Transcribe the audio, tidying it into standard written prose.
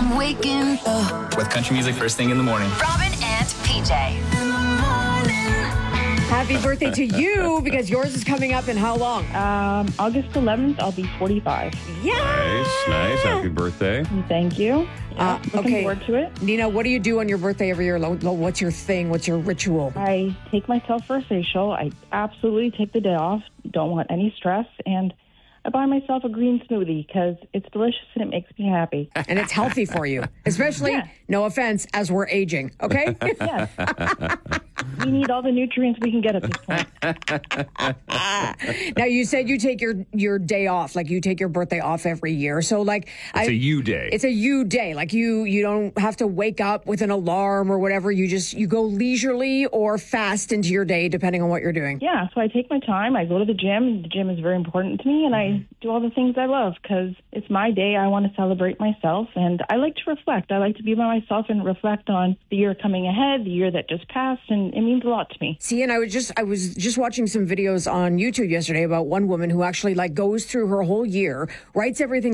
I'm waking up with country music first thing in the morning. Robin and PJ. in the morning. Happy birthday to you, because yours is coming up in how long? August 11th, I'll be 45. Yeah. Nice. Happy birthday. Thank you. Yeah, looking okay. forward to it. Nina, what do you do on your birthday every year? What's your thing? What's your ritual? I take myself for a facial. I absolutely take the day off. Don't want any stress. And I buy myself a green smoothie because it's delicious and it makes me happy. And it's healthy for you, especially, Yeah. no offense, as we're aging, okay? Yes. We need all the nutrients we can get at this point. Now, you said you take your day off, like you take your birthday off every year. So, like, It's a you day. It's a you day. Like, you don't have to wake up with an alarm or whatever. You go leisurely or fast into your day, depending on what you're doing. Yeah, so I take my time. I go to the gym. The gym is very important to me, and I do all the things I love because it's my day. I want to celebrate myself, and I like to reflect. I like to be by myself and reflect on the year coming ahead, the year that just passed, and it means a lot to me. See, and I was just watching some videos on YouTube yesterday about one woman who actually, like, goes through her whole year, writes everything